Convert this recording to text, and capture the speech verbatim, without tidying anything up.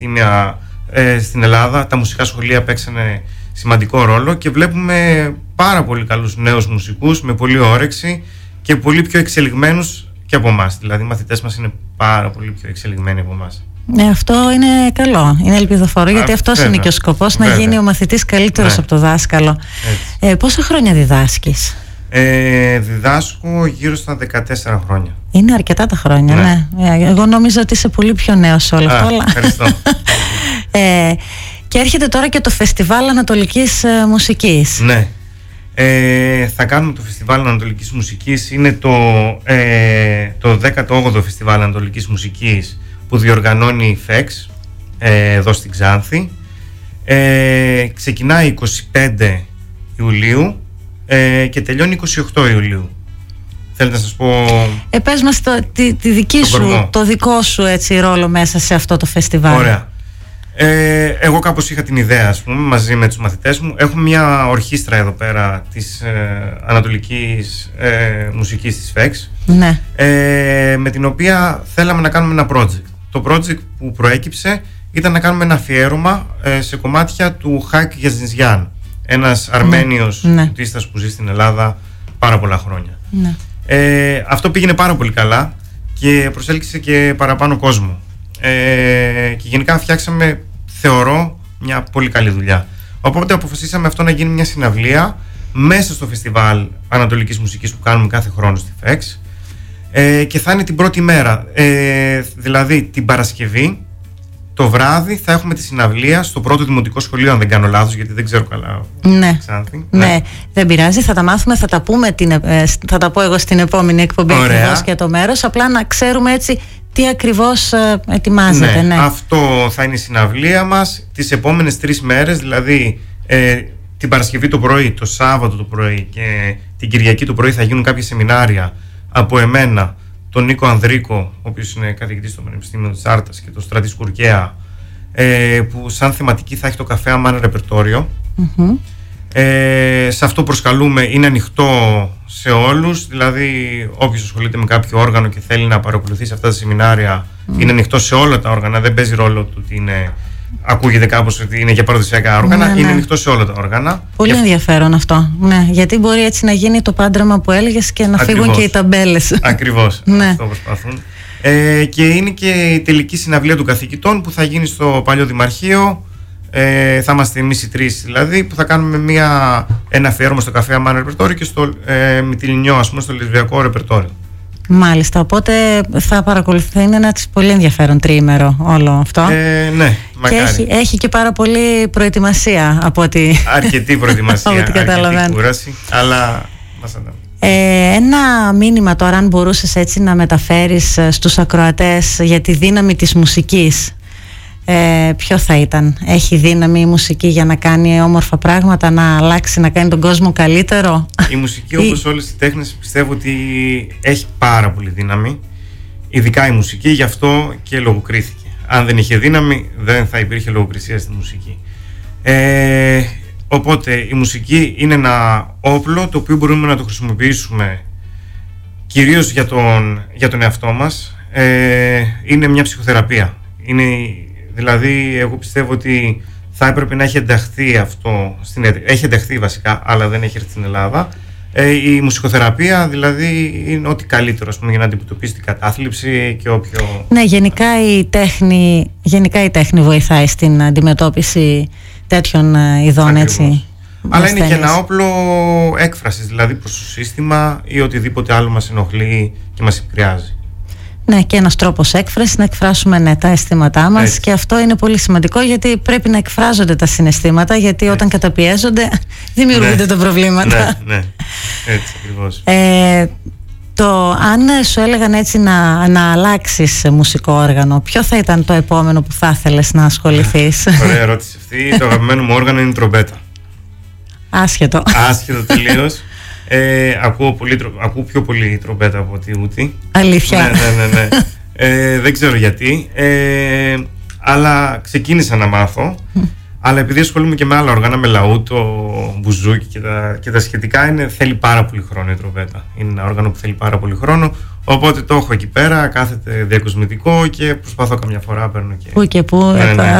Μια, ε, στην Ελλάδα τα μουσικά σχολεία παίξανε σημαντικό ρόλο και βλέπουμε πάρα πολύ καλούς νέους μουσικούς με πολύ όρεξη και πολύ πιο εξελιγμένους και από εμάς. Δηλαδή οι μαθητές μας είναι πάρα πολύ πιο εξελιγμένοι από εμάς. Ναι, αυτό είναι καλό, είναι ελπιδοφόρο, Α, γιατί αυτός βέβαια, είναι και ο σκοπός, να βέβαια. γίνει ο μαθητής καλύτερος, ναι, από το δάσκαλο. Ε, πόσα χρόνια διδάσκεις? Ε, διδάσκω γύρω στα δεκατέσσερα χρόνια. Είναι αρκετά τα χρόνια, ναι. ναι. Εγώ νόμιζα ότι είσαι πολύ πιο νέος σε όλο αυτό. Αλλά... Ευχαριστώ. ε, και έρχεται τώρα και το Φεστιβάλ Ανατολικής ε, Μουσικής. Ναι. Ε, θα κάνουμε το Φεστιβάλ Ανατολικής Μουσικής. Είναι το, ε, το δέκατο όγδοο Φεστιβάλ Ανατολικής Μουσικής που διοργανώνει η ΦΕΞ ε, εδώ στην Ξάνθη. Ε, ξεκινάει είκοσι πέντε Ιουλίου ε, και τελειώνει είκοσι οκτώ Ιουλίου. Θέλετε να σας πω... Ε, πες μας το, τη, τη δική σου, το δικό σου έτσι, ρόλο μέσα σε αυτό το φεστιβάλ. Ωραία. Ε, εγώ κάπως είχα την ιδέα, ας πούμε, μαζί με τους μαθητές μου. Έχουμε μια ορχήστρα εδώ πέρα της ε, Ανατολικής ε, Μουσικής της ΦΕΞ, ναι. ε, με την οποία θέλαμε να κάνουμε ένα project. Το project που προέκυψε ήταν να κάνουμε ένα αφιέρωμα ε, σε κομμάτια του Χάκ Γιαζινζιάν, ένας Αρμένιος ναι. φουτίστας που ζει στην Ελλάδα πάρα πολλά χρόνια. Ναι. Ε, αυτό πήγαινε πάρα πολύ καλά και προσέλκυσε και παραπάνω κόσμο. Ε, και γενικά φτιάξαμε, θεωρώ, μια πολύ καλή δουλειά. Οπότε αποφασίσαμε αυτό να γίνει μια συναυλία μέσα στο Φεστιβάλ Ανατολικής Μουσικής που κάνουμε κάθε χρόνο στη ΦΕΞ, ε, και θα είναι την πρώτη μέρα, ε, δηλαδή την Παρασκευή το βράδυ θα έχουμε τη συναυλία στο πρώτο δημοτικό σχολείο, αν δεν κάνω λάθος, γιατί δεν ξέρω καλά. Ναι. Ξάνθη. Ναι. ναι, δεν πειράζει, θα τα μάθουμε, θα τα πούμε, την, ε, θα τα πω εγώ στην επόμενη εκπομπή ακριβώς και το μέρος, απλά να ξέρουμε έτσι τι ακριβώς ε, ετοιμάζεται. Ναι, ναι, αυτό θα είναι η συναυλία μας τις επόμενες τρεις μέρες, δηλαδή ε, την Παρασκευή το πρωί, το Σάββατο το πρωί και την Κυριακή το πρωί θα γίνουν κάποια σεμινάρια από εμένα, τον Νίκο Ανδρίκο, ο οποίος είναι καθηγητής στο Πανεπιστήμιο της Άρτας, και τον Στρατή Σκουρκαία, ε, που σαν θεματική θα έχει το καφέ Αμάν ρεπερτόριο. Mm-hmm. Ε, σε αυτό προσκαλούμε, είναι ανοιχτό σε όλους, δηλαδή όποιος ασχολείται με κάποιο όργανο και θέλει να παρακολουθεί σε αυτά τα σεμινάρια, mm. είναι ανοιχτό σε όλα τα όργανα, δεν παίζει ρόλο του ότι είναι, ακούγεται κάπως ότι είναι για παραδοσιακά όργανα, ναι, ναι. είναι ανοιχτό σε όλα τα όργανα. Πολύ για... ενδιαφέρον αυτό, ναι, γιατί μπορεί έτσι να γίνει το πάντρεμα που έλεγες και να Ακριβώς. φύγουν και οι ταμπέλες. Ακριβώς, ναι. αυτό προσπαθούν. Ε, και είναι και η τελική συναυλία των καθηγητών που θα γίνει στο παλιό Δημαρχείο. Ε, θα είμαστε εμείς οι τρεις δηλαδή, που θα κάνουμε μια, ένα αφιέρωμα στο καφέ Αμάν ρεπερτόριο και στο ε, Μυτιλινιό, ας πούμε, στο λεσβιακό ρεπερτόριο. Μάλιστα, οπότε θα παρακολουθεί, είναι ένα πολύ ενδιαφέρον τριήμερο όλο αυτό. Ε, ναι, μακάρι. Και έχει, έχει και πάρα πολύ προετοιμασία από ό,τι... Αρκετή προετοιμασία, αρκετή κούραση, αλλά μας ανταμείβει. Ε, ένα μήνυμα τώρα, αν μπορούσες έτσι να μεταφέρεις στους ακροατές για τη δύναμη της μουσικής, Ε, ποιο θα ήταν? Έχει δύναμη η μουσική για να κάνει όμορφα πράγματα, να αλλάξει, να κάνει τον κόσμο καλύτερο? Η μουσική, όπως όλες οι τέχνες, πιστεύω ότι έχει πάρα πολύ δύναμη, ειδικά η μουσική, γι' αυτό και λογοκρίθηκε. Αν δεν είχε δύναμη δεν θα υπήρχε λογοκρισία στη μουσική. ε, Οπότε η μουσική είναι ένα όπλο το οποίο μπορούμε να το χρησιμοποιήσουμε κυρίως για τον, για τον εαυτό μας. ε, Είναι μια ψυχοθεραπεία. Είναι, δηλαδή εγώ πιστεύω ότι θα έπρεπε να έχει ενταχθεί αυτό στην, έχει ενταχθεί βασικά, αλλά δεν έχει έρθει στην Ελλάδα. ε, Η μουσικοθεραπεία δηλαδή είναι ό,τι καλύτερο, ας πούμε, για να αντιμετωπίσει την κατάθλιψη και όποιο... Ναι, γενικά η τέχνη, γενικά η τέχνη βοηθάει στην αντιμετώπιση τέτοιων ειδών. Ακριβώς. Έτσι. Αλλά είναι και ένα όπλο έκφρασης, δηλαδή προς το σύστημα ή οτιδήποτε άλλο μας ενοχλεί και μας επηρεάζει. Ναι, και ένας τρόπος έκφρασης, να εκφράσουμε ναι, τα αισθήματά μας. Έτσι. Και αυτό είναι πολύ σημαντικό, γιατί πρέπει να εκφράζονται τα συναισθήματα, γιατί έτσι. Όταν καταπιέζονται δημιουργούνται ναι. τα προβλήματα. Ναι, ναι, έτσι ακριβώς. Ε, το, αν σου έλεγαν έτσι να, να αλλάξεις μουσικό όργανο, ποιο θα ήταν το επόμενο που θα ήθελες να ασχοληθείς? Ωραία ερώτηση αυτή. Το αγαπημένο μου όργανο είναι η τρομπέτα. Άσχετο. Άσχετο τελείως. Ε, ακούω, πολύ, ακούω πιο πολύ τρομπέτα από τη ούτη. Αλήθεια? Ναι, ναι, ναι, ναι. ε, δεν ξέρω γιατί, ε, αλλά ξεκίνησα να μάθω. Αλλά επειδή ασχολούμαι και με άλλα όργανα, με λαούτο, μπουζούκι και τα, και τα σχετικά, είναι, θέλει πάρα πολύ χρόνο η τρομπέτα. Είναι ένα όργανο που θέλει πάρα πολύ χρόνο. Οπότε το έχω εκεί πέρα, κάθεται διακοσμητικό και προσπαθώ καμιά φορά παίρνω και... Πού και πού, ναι, ναι.